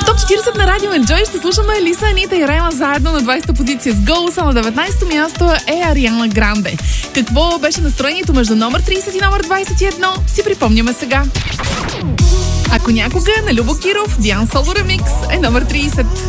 Топ 40 на Радио Enjoy ще слушаме Лиса, Анита и Рема заедно на 20-та позиция с Голоса. На 19-то място е Ариана Гранде. Какво беше настроението между номер 30 и номер 21? Си припомняме сега. Ако някога на Любо Киров, Диан Соло Ремикс е номер 30.